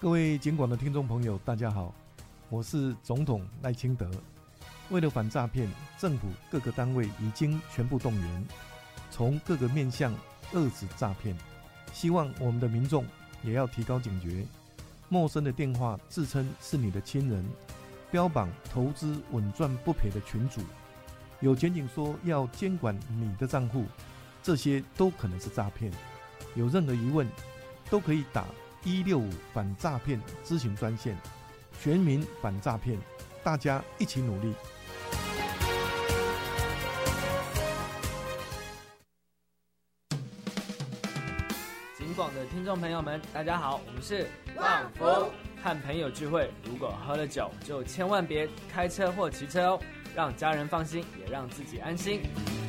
各位警广的听众朋友，大家好，我是总统赖清德。为了反诈骗，政府各个单位已经全部动员，从各个面向遏止诈骗。希望我们的民众也要提高警觉，陌生的电话自称是你的亲人，标榜投资稳赚不赔的群组，有检警说要监管你的账户，这些都可能是诈骗。有任何疑问，都可以打165反诈骗咨询专线，全民反诈骗，大家一起努力。 警广的听众朋友们，大家好，我们是旺福。 和朋友聚会，如果喝了酒，就千万别开车或骑车哦，让家人放心，也让自己安心。